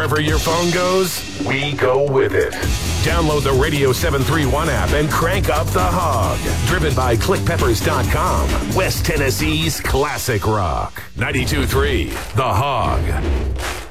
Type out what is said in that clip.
Wherever your phone goes, we go with it. Download the Radio 731 app and crank up the hog. Driven by ClickPeppers.com. West Tennessee's classic rock. 92.3 The Hog.